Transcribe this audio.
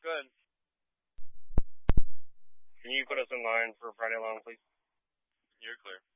Go ahead. Can you put us in line for Friday Long, please? You're clear.